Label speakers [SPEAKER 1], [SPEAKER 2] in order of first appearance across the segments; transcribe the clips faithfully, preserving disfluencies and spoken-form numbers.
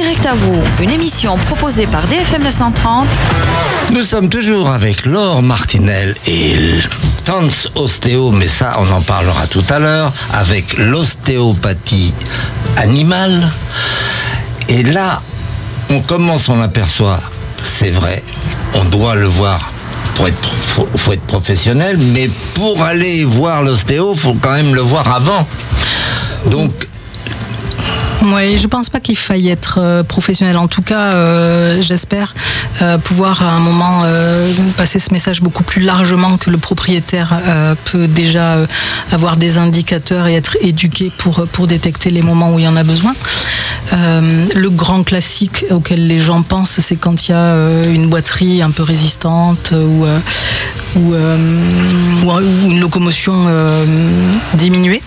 [SPEAKER 1] Direct à vous, une émission proposée par D F M neuf cent trente.
[SPEAKER 2] Nous sommes toujours avec Laure Martinel et Tanz Ostéo, mais ça on en parlera tout à l'heure, avec l'ostéopathie animale. Et là, on commence, on aperçoit, c'est vrai, on doit le voir. Pour être, faut, faut être professionnel, mais pour aller voir l'ostéo, faut quand même le voir avant. Donc,
[SPEAKER 3] oui, je pense pas qu'il faille être euh, professionnel. En tout cas, euh, j'espère euh, pouvoir à un moment euh, passer ce message beaucoup plus largement, que le propriétaire euh, peut déjà euh, avoir des indicateurs et être éduqué pour, pour détecter les moments où il y en a besoin. Euh, le grand classique auquel les gens pensent, c'est quand il y a euh, une boiterie un peu résistante ou, euh, ou, euh, ou une locomotion euh, diminuée.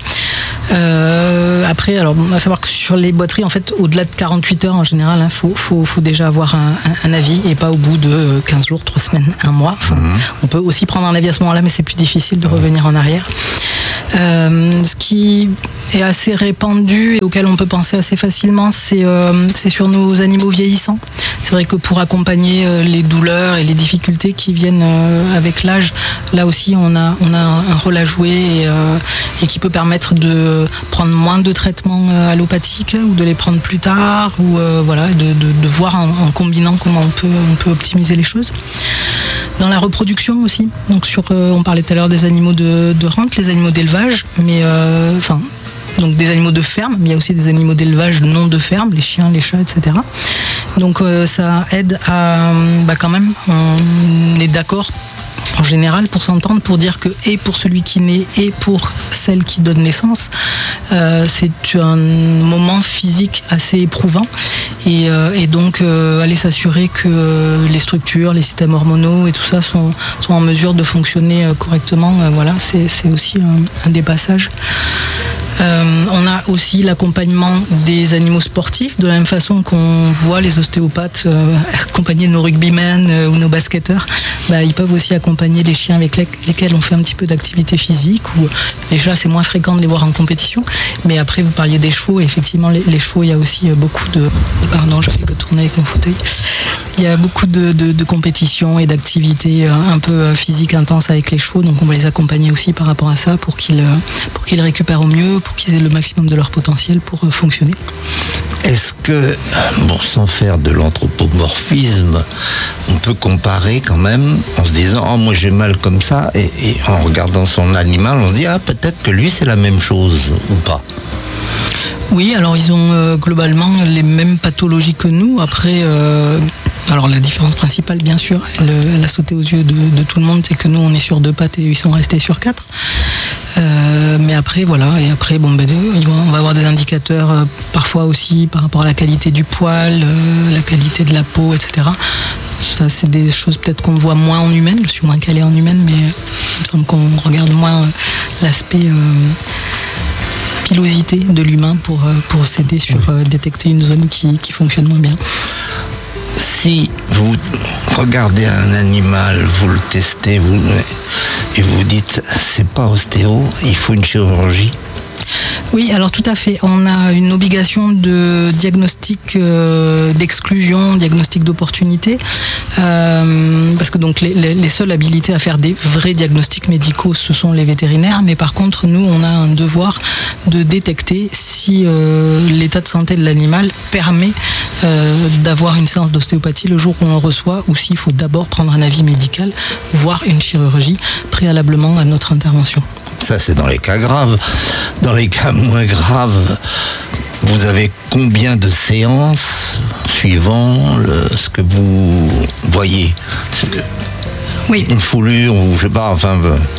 [SPEAKER 3] Euh, après, alors, on va savoir que sur les boiteries, en fait, au-delà de quarante-huit heures en général, il hein, faut, faut, faut déjà avoir un, un, un avis et pas au bout de quinze jours, trois semaines, un mois. Enfin, mmh. On peut aussi prendre un avis à ce moment-là, mais c'est plus difficile de revenir en arrière. Euh, ce qui est assez répandu et auquel on peut penser assez facilement, c'est, euh, c'est sur nos animaux vieillissants. C'est vrai que pour accompagner euh, les douleurs et les difficultés qui viennent euh, avec l'âge, là aussi on a, on a un rôle à jouer et, euh, et qui peut permettre de prendre moins de traitements euh, allopathiques ou de les prendre plus tard, ou euh, voilà, de, de, de voir en, en combinant comment on peut, on peut optimiser les choses. Dans la reproduction aussi, donc sur, euh, on parlait tout à l'heure des animaux de, de rente, les animaux d'élevage, mais euh, enfin, donc des animaux de ferme, mais il y a aussi des animaux d'élevage non de ferme, les chiens, les chats, et cetera. Donc euh, ça aide à, bah quand même, on est d'accord en général pour s'entendre, pour dire que et pour celui qui naît et pour celle qui donne naissance, euh, c'est un moment physique assez éprouvant. Et, euh, et donc euh, aller s'assurer que euh, les structures, les systèmes hormonaux et tout ça sont, sont en mesure de fonctionner euh, correctement, euh, voilà, c'est, c'est aussi un, un des passages. Euh, on a aussi l'accompagnement des animaux sportifs, de la même façon qu'on voit les ostéopathes euh, accompagner nos rugbymen euh, ou nos basketteurs. Bah, ils peuvent aussi accompagner les chiens avec lesquels on fait un petit peu d'activité physique, ou les chats, c'est moins fréquent de les voir en compétition. Mais après, vous parliez des chevaux, et effectivement, les, les chevaux, il y a aussi beaucoup de... Pardon, je fais que tourner avec mon fauteuil. Il y a beaucoup de, de, de compétitions et d'activités un peu physiques intenses avec les chevaux, donc on va les accompagner aussi par rapport à ça pour qu'ils, pour qu'ils récupèrent au mieux, pour qu'ils aient le maximum de leur potentiel pour fonctionner.
[SPEAKER 2] Est-ce que, bon, sans faire de l'anthropomorphisme, on peut comparer quand même en se disant « Oh, moi j'ai mal comme ça » et, et en regardant son animal, on se dit « Ah, peut-être que lui c'est la même chose ou pas ».
[SPEAKER 3] Oui, alors ils ont euh, globalement les mêmes pathologies que nous. Après, euh, alors la différence principale, bien sûr, elle, elle a sauté aux yeux de, de tout le monde, c'est que nous on est sur deux pattes et ils sont restés sur quatre. Euh, mais après, voilà, et après, bon, ben, on va avoir des indicateurs euh, parfois aussi par rapport à la qualité du poil, euh, la qualité de la peau, et cetera. Ça, c'est des choses peut-être qu'on voit moins en humaine. Je suis moins calée en humaine, mais il me semble qu'on regarde moins euh, l'aspect euh, pilosité de l'humain pour, euh, pour s'aider sur euh, détecter une zone qui, qui fonctionne moins bien.
[SPEAKER 2] Si vous regardez un animal, vous le testez, vous, et vous dites c'est pas ostéo, il faut une chirurgie.
[SPEAKER 3] Oui, alors tout à fait. On a une obligation de diagnostic euh, d'exclusion, diagnostic d'opportunité, euh, parce que donc les, les, les seuls habilités à faire des vrais diagnostics médicaux, ce sont les vétérinaires. Mais par contre, nous, on a un devoir de détecter si euh, l'état de santé de l'animal permet euh, d'avoir une séance d'ostéopathie le jour où on le reçoit, ou s'il faut d'abord prendre un avis médical, voire une chirurgie préalablement à notre intervention.
[SPEAKER 2] Ça, c'est dans les cas graves. Dans les cas moins graves, vous avez combien de séances suivant le, ce que vous voyez?
[SPEAKER 3] Oui.
[SPEAKER 2] Une foulure ou je sais pas, enfin...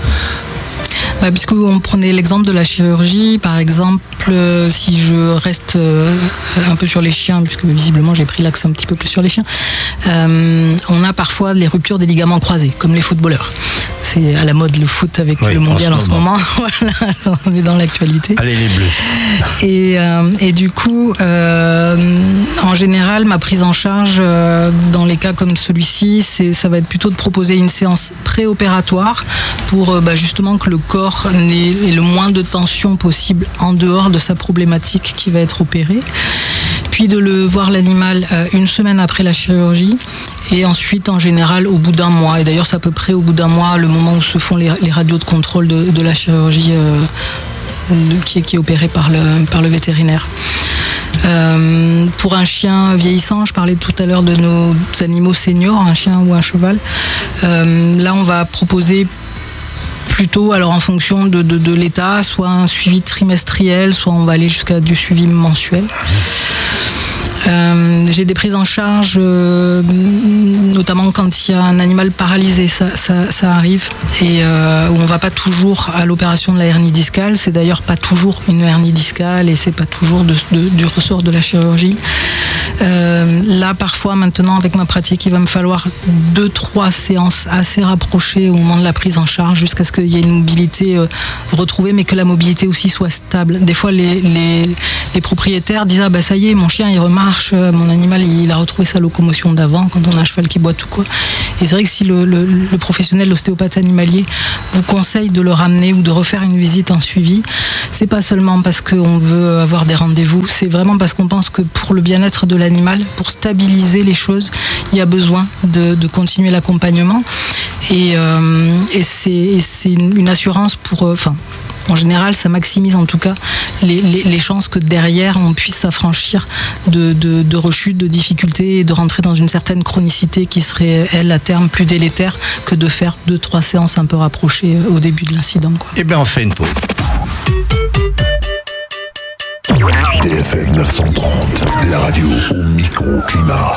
[SPEAKER 3] Bah, puisqu'on prenait l'exemple de la chirurgie, par exemple, euh, si je reste euh, un peu sur les chiens, puisque visiblement j'ai pris l'axe un petit peu plus sur les chiens, euh, on a parfois les ruptures des ligaments croisés, comme les footballeurs. C'est à la mode le foot avec oui, le mondial en ce moment. En ce moment. Voilà, on est dans l'actualité.
[SPEAKER 2] Allez les bleus.
[SPEAKER 3] Et, euh, et du coup, euh, en général, ma prise en charge euh, dans les cas comme celui-ci, c'est, ça va être plutôt de proposer une séance préopératoire pour euh, bah, justement que le corps n'ait le moins de tension possible en dehors de sa problématique qui va être opérée. puis de le voir l'animal euh, une semaine après la chirurgie, et ensuite en général au bout d'un mois. Et d'ailleurs c'est à peu près au bout d'un mois, le moment où se font les, les radios de contrôle de, de la chirurgie euh, de, qui, qui est opérée par le, par le vétérinaire. Euh, pour un chien vieillissant, je parlais tout à l'heure de nos animaux seniors, un chien ou un cheval. Euh, là, on va proposer plutôt, alors en fonction de, de, de l'état, soit un suivi trimestriel, soit on va aller jusqu'à du suivi mensuel. Euh, j'ai des prises en charge, euh, notamment quand il y a un animal paralysé, ça, ça, ça arrive, et euh, où on ne va pas toujours à l'opération de la hernie discale. C'est d'ailleurs pas toujours une hernie discale, et c'est pas toujours de, de, du ressort de la chirurgie. Euh, là, parfois, maintenant, avec ma pratique, il va me falloir deux, trois séances assez rapprochées au moment de la prise en charge, jusqu'à ce qu'il y ait une mobilité euh, retrouvée, mais que la mobilité aussi soit stable. Des fois, les, les, les propriétaires disent « Ah ben ça y est, mon chien, il remarche, mon animal, il a retrouvé sa locomotion d'avant, quand on a un cheval qui boite ou quoi. » Et c'est vrai que si le, le, le professionnel, l'ostéopathe animalier, vous conseille de le ramener ou de refaire une visite en suivi, c'est pas seulement parce qu'on veut avoir des rendez-vous, c'est vraiment parce qu'on pense que pour le bien-être de l'animal, pour stabiliser les choses, il y a besoin de, de continuer l'accompagnement. Et, euh, et c'est, et c'est une, une assurance pour... Enfin, euh, en général, ça maximise en tout cas les, les, les chances que derrière, on puisse s'affranchir de, de, de rechutes, de difficultés, et de rentrer dans une certaine chronicité qui serait, elle, à terme, plus délétère que de faire deux, trois séances un peu rapprochées au début de l'incident, quoi.
[SPEAKER 2] Eh bien, on fait une pause.
[SPEAKER 4] D F M neuf cent trente, la radio au micro-climat.